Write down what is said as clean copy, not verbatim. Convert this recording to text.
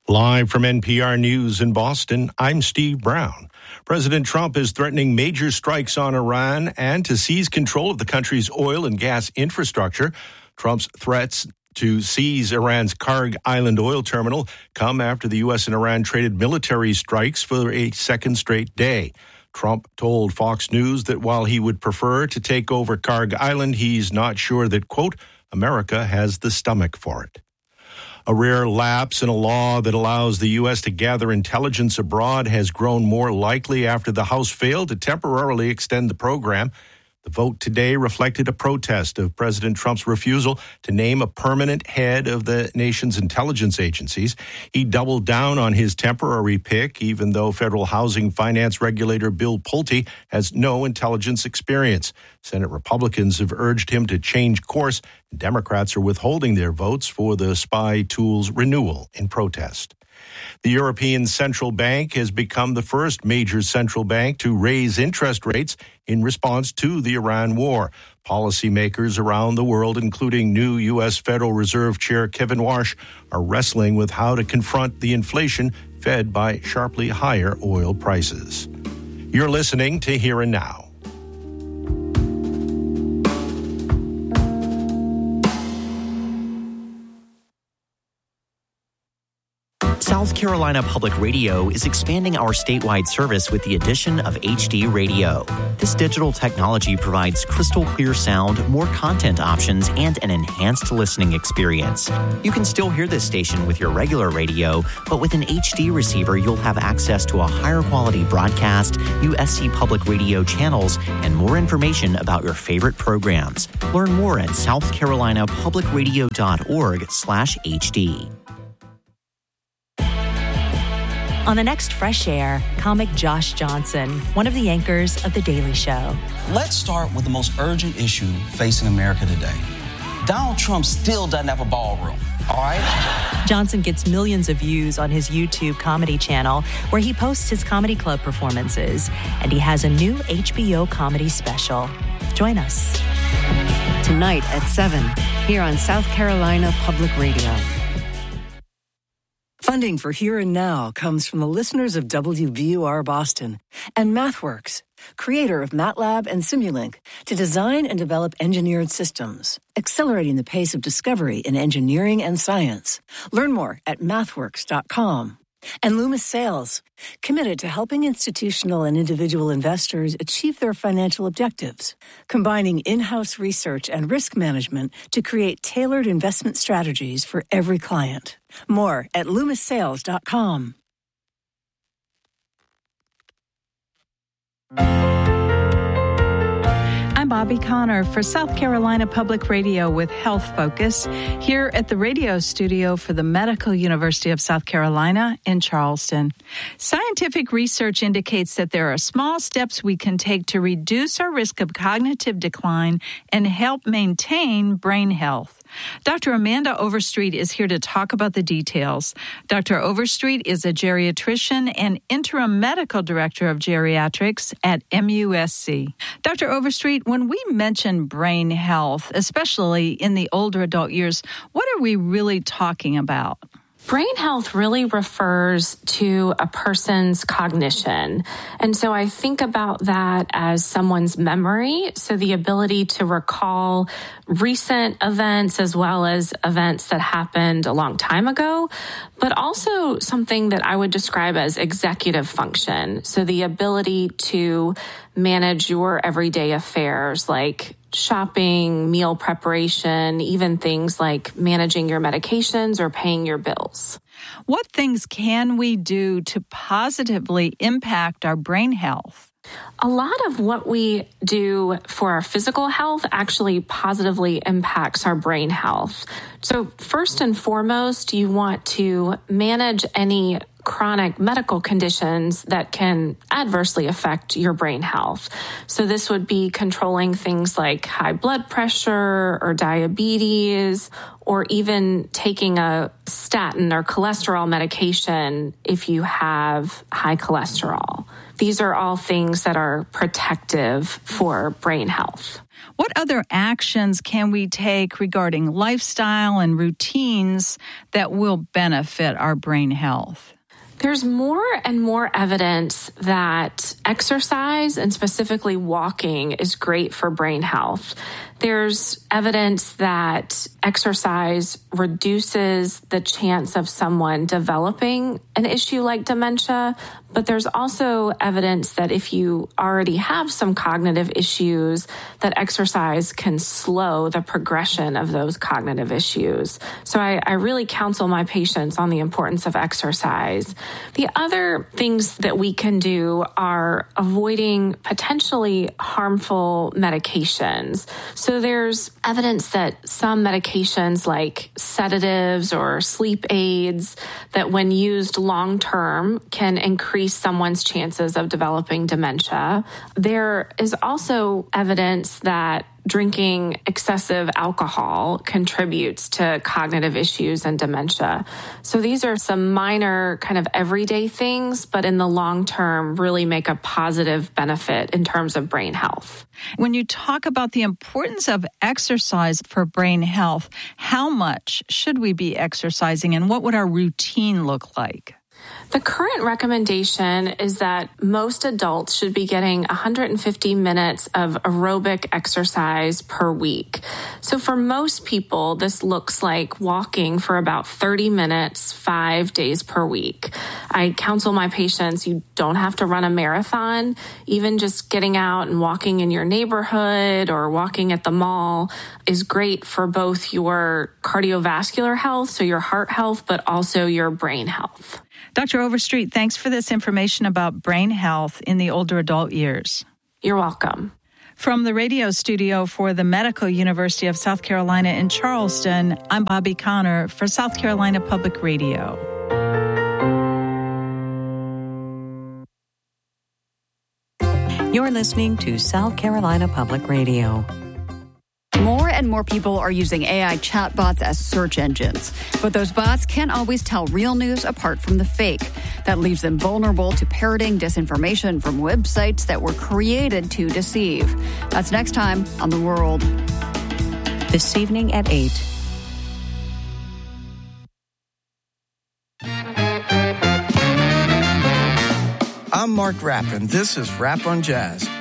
Live from NPR News in Boston, I'm Steve Brown. President Trump is threatening major strikes on Iran and to seize control of the country's oil and gas infrastructure. Trump's threats to seize Iran's Karg Island oil terminal come after the U.S. and Iran traded military strikes for a second straight day. Trump told Fox News that while he would prefer to take over Karg Island, he's not sure that, quote, America has the stomach for it. A rare lapse in a law that allows the U.S. to gather intelligence abroad has grown more likely after the House failed to temporarily extend the program. The vote today reflected a protest of President Trump's refusal to name a permanent head of the nation's intelligence agencies. He doubled down on his temporary pick, even though federal housing finance regulator Bill Pulte has no intelligence experience. Senate Republicans have urged him to change course, and Democrats are withholding their votes for the spy tool's renewal in protest. The European Central Bank has become the first major central bank to raise interest rates in response to the Iran war. Policymakers around the world, including new U.S. Federal Reserve Chair Kevin Warsh, are wrestling with how to confront the inflation fed by sharply higher oil prices. You're listening to Here and Now. South Carolina Public Radio is expanding our statewide service with the addition of HD Radio. This digital technology provides crystal clear sound, more content options, and an enhanced listening experience. You can still hear this station with your regular radio, but with an HD receiver, you'll have access to a higher quality broadcast, USC Public Radio channels, and more information about your favorite programs. Learn more at southcarolinapublicradio.org/HD. On the next Fresh Air, comic Josh Johnson, one of the anchors of The Daily Show. Let's start with the most urgent issue facing America today. Donald Trump still doesn't have a ballroom, all right? Johnson gets millions of views on his YouTube comedy channel, where he posts his comedy club performances, and he has a new HBO comedy special. Join us. Tonight at 7, here on South Carolina Public Radio. Funding for Here and Now comes from the listeners of WVUR Boston and MathWorks, creator of MATLAB and Simulink, to design and develop engineered systems, accelerating the pace of discovery in engineering and science. Learn more at mathworks.com. And Loomis Sales, committed to helping institutional and individual investors achieve their financial objectives, combining in-house research and risk management to create tailored investment strategies for every client. More at LoomisSales.com. I'm Bobby Connor for South Carolina Public Radio with Health Focus here at the radio studio for the Medical University of South Carolina in Charleston. Scientific research indicates that there are small steps we can take to reduce our risk of cognitive decline and help maintain brain health. Dr. Amanda Overstreet is here to talk about the details. Dr. Overstreet is a geriatrician and interim medical director of geriatrics at MUSC. Dr. Overstreet, when we mention brain health, especially in the older adult years, what are we really talking about? Brain health really refers to a person's cognition. And so I think about that as someone's memory. So the ability to recall recent events as well as events that happened a long time ago, but also something that I would describe as executive function. So the ability to manage your everyday affairs like shopping, meal preparation, even things like managing your medications or paying your bills. What things can we do to positively impact our brain health? A lot of what we do for our physical health actually positively impacts our brain health. So first and foremost, you want to manage any chronic medical conditions that can adversely affect your brain health. So this would be controlling things like high blood pressure or diabetes, or even taking a statin or cholesterol medication if you have high cholesterol. These are all things that are protective for brain health. What other actions can we take regarding lifestyle and routines that will benefit our brain health? There's more and more evidence that exercise, and specifically walking, is great for brain health. There's evidence that exercise reduces the chance of someone developing an issue like dementia, but there's also evidence that if you already have some cognitive issues, that exercise can slow the progression of those cognitive issues. So I really counsel my patients on the importance of exercise. The other things that we can do are avoiding potentially harmful medications. So there's evidence that some medications like sedatives or sleep aids that when used long-term can increase someone's chances of developing dementia. There is also evidence that drinking excessive alcohol contributes to cognitive issues and dementia. So these are some minor kind of everyday things, but in the long term really make a positive benefit in terms of brain health. When you talk about the importance of exercise for brain health, how much should we be exercising and what would our routine look like? The current recommendation is that most adults should be getting 150 minutes of aerobic exercise per week. So for most people, this looks like walking for about 30 minutes, 5 days per week. I counsel my patients, you don't have to run a marathon. Even just getting out and walking in your neighborhood or walking at the mall is great for both your cardiovascular health, so your heart health, but also your brain health. Dr. Overstreet, thanks for this information about brain health in the older adult years. You're welcome. From the radio studio for the Medical University of South Carolina in Charleston, I'm Bobby Connor for South Carolina Public Radio. You're listening to South Carolina Public Radio. More and more people are using AI chatbots as search engines, but those bots can't always tell real news apart from the fake. That leaves them vulnerable to parroting disinformation from websites that were created to deceive. That's next time on The World. This evening at 8. I'm Mark Rapp, and this is Rap on Jazz.